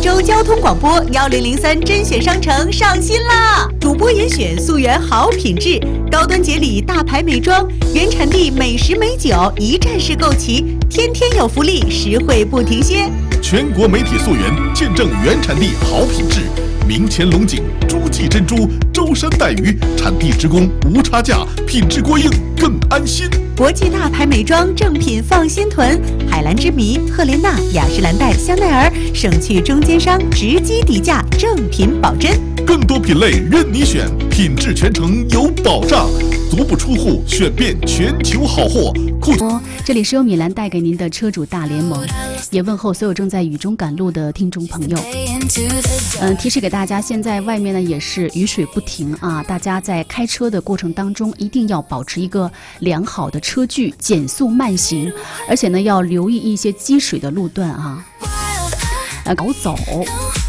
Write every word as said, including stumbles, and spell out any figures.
州交通广播幺零零三甄选商城上新啦！主播严选溯源好品质，高端节礼大牌美妆，原产地美食美酒一站式购齐，天天有福利，实惠不停歇。 全国媒体溯源，见证原产地好品质。明前龙井、诸暨珍珠、舟山带鱼，产地直供，无差价，品质过硬，更安心。 国际大牌美妆正品放心囤，海蓝之谜、赫莲娜、雅诗兰黛、香奈儿，省去中间商，直击底价，正品保真。 更多品类任你选，品质全程有保障，足不出户选遍全球好货。 哦，这里是由米兰带给您的车主大联盟，也问候所有正在雨中赶路的听众朋友。嗯，提示给大家，现在外面呢也是雨水不停啊，大家在开车的过程当中一定要保持一个良好的车距，减速慢行，而且呢要留意一些积水的路段啊，呃，搞走。